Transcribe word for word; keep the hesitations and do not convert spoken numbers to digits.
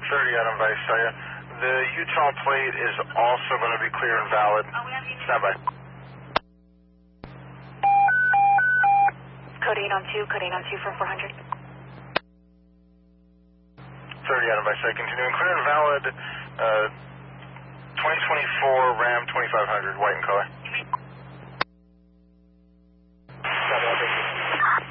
thirty Adam Vice, tell you. The Utah plate is also going to be clear and valid. Stand by. Code eight on two, code eight on two for four hundred. thirty Adam Vice, continuing clear and valid. Uh, twenty twenty-four Ram twenty-five hundred, white in color.